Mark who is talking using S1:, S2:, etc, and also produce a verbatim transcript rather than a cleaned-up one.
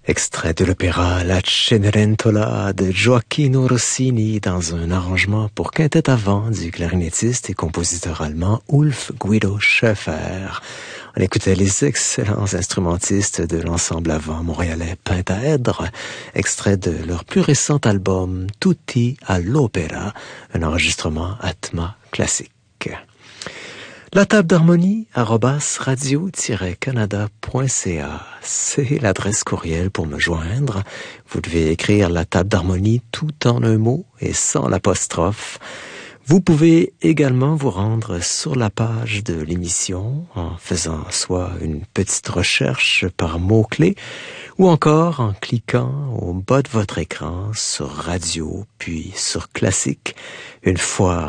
S1: Extrait de l'opéra La Cenerentola de Gioacchino Rossini dans un arrangement pour quintette à vent du clarinettiste et compositeur allemand Ulf Guido Schäfer. On écoutait les excellents instrumentistes de l'ensemble à vent montréalais Pentaèdre, extrait de leur plus récent album Tutti all'Opera, un enregistrement Atma classique. La table d'harmonie, arobase radio-canada point c a. C'est l'adresse courriel pour me joindre. Vous devez écrire la table d'harmonie tout en un mot et sans l'apostrophe. Vous pouvez également vous rendre sur la page de l'émission en faisant soit une petite recherche par mots-clés ou encore en cliquant au bas de votre écran sur radio puis sur classique. Une fois